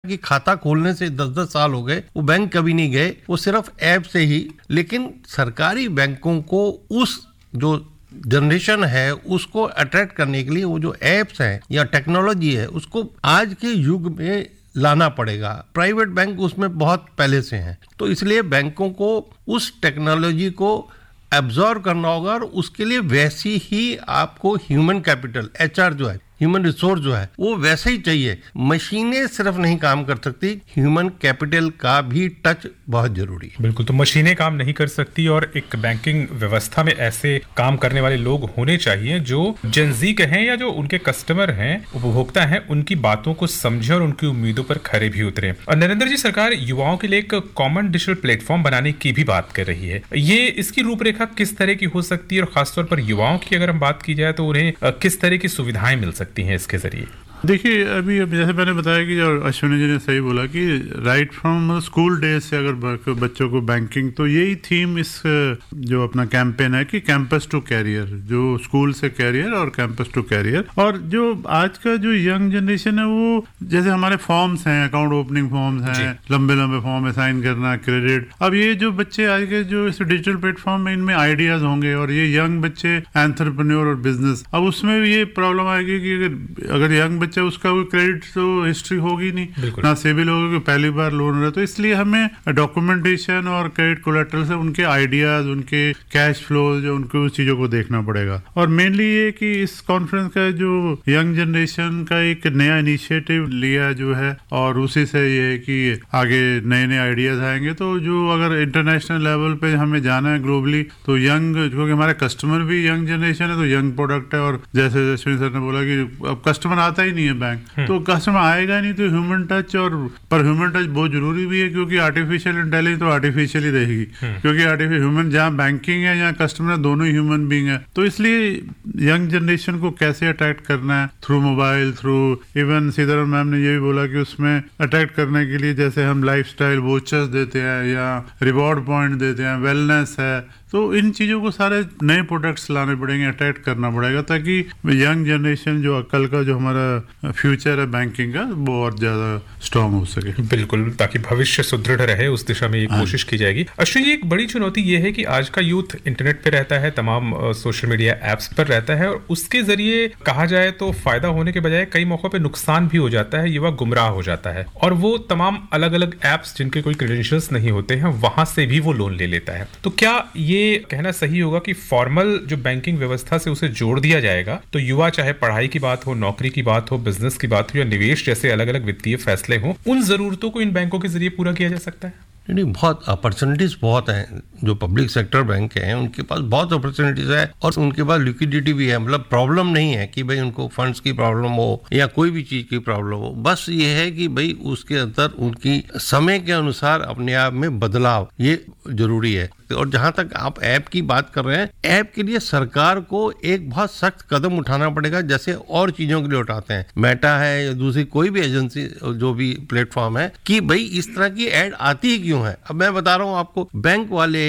कि खाता खोलने से 10-10 साल हो गए, वो बैंक कभी नहीं गए, वो सिर्फ ऐप से ही। लेकिन सरकारी बैंकों को उस जो जनरेशन है उसको अट्रैक्ट करने के लिए वो जो एप्स हैं या टेक्नोलॉजी है उसको आज के युग में लाना पड़ेगा। प्राइवेट बैंक उसमें बहुत पहले से हैं, तो इसलिए बैंकों को उस टेक्नोलॉजी को एब्जॉर्ब करना होगा और उसके लिए वैसी ही आपको ह्यूमन कैपिटल HR जो है, ह्यूमन रिसोर्स जो है वो वैसे ही चाहिए। मशीनें सिर्फ नहीं काम कर सकती, ह्यूमन कैपिटल का भी टच बहुत जरूरी है। बिल्कुल, तो मशीनें काम नहीं कर सकती और एक बैंकिंग व्यवस्था में ऐसे काम करने वाले लोग होने चाहिए जो जेनजी कहें या जो उनके कस्टमर हैं, उपभोक्ता हैं, उनकी बातों को समझे और उनकी उम्मीदों पर खरे भी उतरे। और नरेंद्र जी, सरकार युवाओं के लिए एक कॉमन डिजिटल प्लेटफॉर्म बनाने की भी बात कर रही है। ये इसकी रूपरेखा किस तरह की हो सकती है और खासतौर पर युवाओं की अगर हम बात की जाए तो उन्हें किस तरह की सुविधाएं मिल सकती हैं इसके जरिए? देखिए, अभी जैसे मैंने बताया कि और अश्विनी जी ने सही बोला कि राइट फ्रॉम स्कूल डेज से अगर बच्चों को बैंकिंग, तो यही थीम इस जो अपना कैंपेन है कि कैंपस टू कैरियर, जो स्कूल से कैरियर और कैंपस टू कैरियर। और जो आज का जो यंग जनरेशन है वो जैसे हमारे फॉर्म्स हैं, अकाउंट ओपनिंग फॉर्म्स हैं, लंबे लंबे फॉर्म असाइन करना, क्रेडिट। अब ये जो बच्चे आज के जो इस डिजिटल प्लेटफॉर्म में इनमें आइडियाज होंगे और ये यंग बच्चे एंटरप्रेन्योर और बिजनेस, अब उसमें भी ये प्रॉब्लम आएगी कि अगर यंग बच्चा, उसका कोई क्रेडिट तो हिस्ट्री होगी नहीं, ना सिविल होगी कि पहली बार लोन रहा। तो इसलिए हमें डॉक्यूमेंटेशन और क्रेडिट कोलेटरल से उनके आइडियाज, उनके कैश फ्लो, जो उनको उस चीजों को देखना पड़ेगा। और मेनली ये कि इस कॉन्फ्रेंस का जो यंग जनरेशन का एक नया इनिशिएटिव लिया जो है, और उसी से ये है कि आगे नए नए आइडियाज आएंगे। तो जो अगर इंटरनेशनल लेवल पे हमें जाना है ग्लोबली, तो यंग, क्योंकि हमारे कस्टमर भी यंग जनरेशन है, तो यंग प्रोडक्ट है। और जैसे अश्विनी सर ने बोला कि अब कस्टमर आता ही नहीं है बैंक, तो कस्टमर आएगा नहीं, तो ह्यूमन टच, और पर ह्यूमन टच बहुत जरूरी भी है, क्योंकि आर्टिफिशियल इंटेलिजेंस तो आर्टिफिशियल ही रहेगी, क्योंकि आर्टिफिशियल ह्यूमन, जहाँ बैंकिंग है जहाँ कस्टमर है, दोनों ह्यूमन बीइंग है। तो इसलिए यंग जनरेशन को कैसे अट्रैक्ट करना है, through mobile, through even Sitaram ma'am ने ये भी बोला कि उसमें अट्रैक्ट करने के लिए जैसे हम लाइफस्टाइल वोचर्स देते हैं या रिवॉर्ड पॉइंट देते हैं, वेलनेस है, तो इन चीजों को सारे नए प्रोडक्ट्स लाने पड़ेंगे, अट्रैक्ट करना पड़ेगा, ताकि यंग जनरेशन जो कल का जो हमारा फ्यूचर है बैंकिंग का, वो और ज्यादा स्ट्रांग हो सके। बिल्कुल, ताकि भविष्य सुदृढ़ रहे, उस दिशा में ये कोशिश की जाएगी। अश्विनी जी, एक बड़ी चुनौती ये है कि आज का यूथ इंटरनेट पे रहता है, तमाम सोशल मीडिया एप्स पर रहता है, और उसके जरिए कहा जाए तो फायदा होने के बजाय कई मौकों पे नुकसान भी हो जाता है, युवा गुमराह हो जाता है, और वो तमाम अलग अलग एप्स जिनके कोई क्रेडेंशियल्स नहीं होते हैं, वहां से भी वो लोन ले लेता है। तो क्या ये कहना सही होगा कि फॉर्मल जो बैंकिंग व्यवस्था से उसे जोड़ दिया जाएगा, तो युवा, चाहे पढ़ाई की बात हो, नौकरी की बात हो, बिजनेस की बात हो या निवेश जैसे अलग अलग वित्तीय फैसले हो, उन जरूरतों को इन बैंकों के जरिए पूरा किया जा सकता है? नहीं, बहुत अपॉर्चुनिटीज बहुत हैं। जो पब्लिक सेक्टर बैंक हैं उनके पास बहुत अपॉर्चुनिटीज है और उनके पास लिक्विडिटी भी है। मतलब प्रॉब्लम नहीं है कि भाई उनको फंड्स की प्रॉब्लम हो या कोई भी चीज की प्रॉब्लम हो, बस ये है कि भाई उसके अंदर उनकी समय के अनुसार अपने आप में बदलाव, ये जरूरी है। और जहां तक आप ऐप की बात कर रहे हैं, ऐप के लिए सरकार को एक बहुत सख्त कदम उठाना पड़ेगा, जैसे और चीजों के लिए उठाते हैं, मेटा है या दूसरी कोई भी एजेंसी, जो भी प्लेटफॉर्म है, कि भाई इस तरह की ऐड आती ही क्यों है। अब मैं बता रहा हूं आपको, बैंक वाले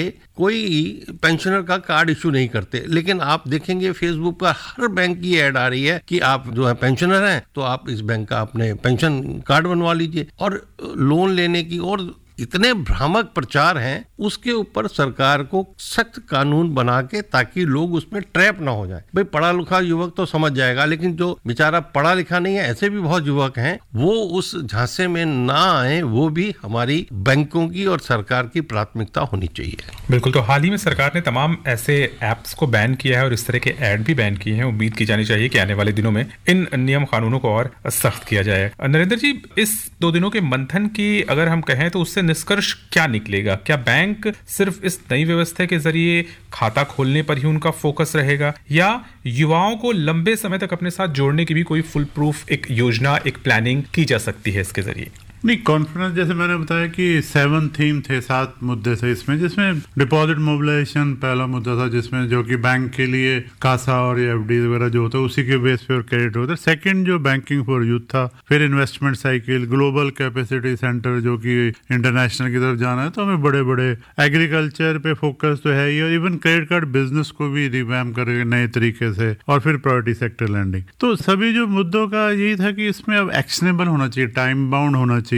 कोई पेंशनर का कार्ड इशू नहीं करते, लेकिन आप देखेंगे फेसबुक पर हर बैंक की ऐड आ रही है कि आप जो है पेंशनर हैं तो आप इस बैंक का अपने पेंशन कार्ड बनवा लीजिए। और लोन लेने की और इतने भ्रामक प्रचार हैं, उसके ऊपर सरकार को सख्त कानून बना के, ताकि लोग उसमें ट्रैप ना हो जाए। भाई पढ़ा लिखा युवक तो समझ जाएगा, लेकिन जो बेचारा पढ़ा लिखा नहीं है, ऐसे भी बहुत युवक हैं, वो उस झांसे में ना आए। वो भी हमारी बैंकों की और सरकार की प्राथमिकता होनी चाहिए। बिल्कुल, तो हाल ही में सरकार ने तमाम ऐसे एप्स को बैन किया है और इस तरह के ऐड भी बैन किए हैं। उम्मीद की जानी चाहिए कि आने वाले दिनों में इन नियम कानूनों को और सख्त किया जाए। नरेंद्र जी, इस 2 दिनों के मंथन की अगर हम कहें तो उससे निष्कर्ष क्या निकलेगा? क्या बैंक सिर्फ इस नई व्यवस्था के जरिए खाता खोलने पर ही उनका फोकस रहेगा, या युवाओं को लंबे समय तक अपने साथ जोड़ने की भी कोई फुल प्रूफ एक योजना, एक प्लानिंग की जा सकती है इसके जरिए? नहीं, कॉन्फ्रेंस जैसे मैंने बताया कि 7 थीम थे, 7 मुद्दे थे इसमें, जिसमें डिपॉजिट मोबिलाइजेशन पहला मुद्दा था, जिसमें जो कि बैंक के लिए कासा और एफडी वगैरह जो होता है उसी के बेस पे और क्रेडिट होता है। सेकंड जो बैंकिंग फॉर यूथ था, फिर investment cycle, global capacity centre जो कि इंटरनेशनल की तरफ जाना है, तो हमें बड़े बड़े एग्रीकल्चर पे फोकस तो है ही, और इवन क्रेडिट कार्ड बिजनेस को भी रिवैम्प करेंगे नए तरीके से, और फिर प्रायोरिटी सेक्टर लैंडिंग। तो सभी जो मुद्दों का यही था कि इसमें अब एक्शनेबल होना चाहिए, टाइम बाउंड होना चाहिए,